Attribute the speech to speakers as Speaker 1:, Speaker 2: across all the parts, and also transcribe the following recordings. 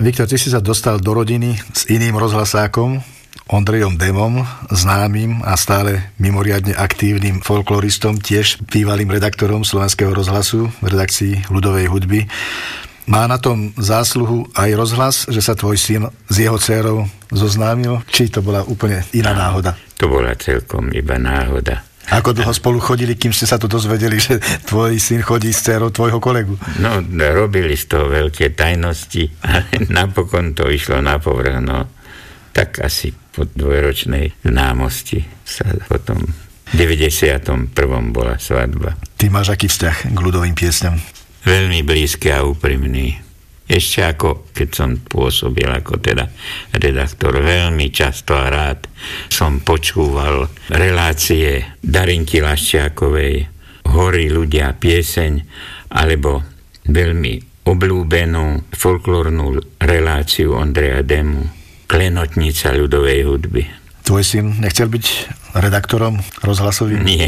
Speaker 1: Viktor, ty si sa dostal do rodiny s iným rozhlasákom, Ondrejom Demom, známym a stále mimoriadne aktívnym folkloristom, tiež bývalým redaktorom Slovenského rozhlasu v redakcii ľudovej hudby. Má na tom zásluhu aj rozhlas, že sa tvoj syn s jeho dcérou zoznámil? Či to bola úplne iná náhoda?
Speaker 2: To bola celkom iba náhoda.
Speaker 1: Ako dlho spolu chodili, kým ste sa to dozvedeli, že tvoj syn chodí s dcérou tvojho kolegu?
Speaker 2: No, robili z toho veľké tajnosti, ale napokon to išlo na povrch, no. Tak asi po 2-ročnej známosti sa potom v 91. bola svadba.
Speaker 1: Ty máš aký vzťah k ľudovým piesňam?
Speaker 2: Veľmi blízky a úprimný. Ešte ako keď som pôsobil ako teda redaktor, veľmi často a rád som počúval relácie Darinky Laščiakovej, Hory ľudia pieseň, alebo veľmi obľúbenú folklórnu reláciu Ondreja Demu, Klenotnica ľudovej hudby.
Speaker 1: Tvoj syn nechcel byť redaktorom rozhlasovým?
Speaker 2: Nie.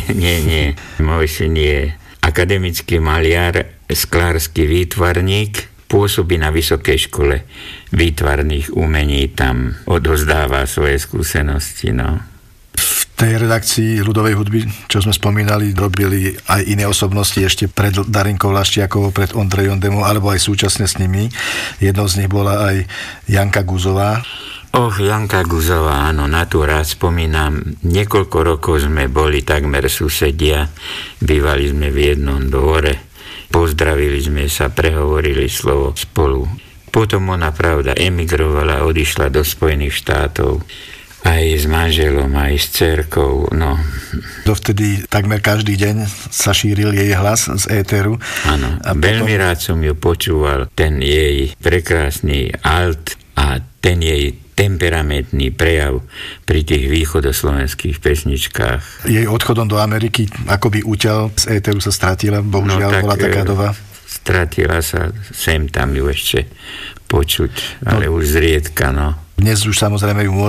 Speaker 2: Môj syn je akademický maliar, sklársky výtvarník, pôsobí na Vysokej škole výtvarných umení, tam odozdáva svoje skúsenosti, no.
Speaker 1: V tej redakcii ľudovej hudby, čo sme spomínali, robili aj iné osobnosti ešte pred Darinkou Laščiakovou, pred Ondrejom Demom, alebo aj súčasne s nimi. Jednou z nich bola aj Janka Guzová.
Speaker 2: Janka Guzová, áno, na tú rád spomínam. Niekoľko rokov sme boli takmer susedia, bývali sme v jednom dvore, pozdravili sme sa, prehovorili slovo spolu. Potom ona, pravda, emigrovala, odišla do Spojených štátov, aj s manželom, aj s dcerkou, no.
Speaker 1: Dovtedy takmer každý deň sa šíril jej hlas z éteru.
Speaker 2: Áno, veľmi rád som ju počúval, ten jej prekrásny alt a ten jej temperamentný prejav pri tých východoslovenských pesničkách.
Speaker 1: Jej odchodom do Ameriky akoby úťaľ z éteru sa stratila, bohužiaľ, bola taká doba.
Speaker 2: Stratila sa, sem tam ju ešte počuť, ale už zriedka, no.
Speaker 1: Dnes už samozrejme ju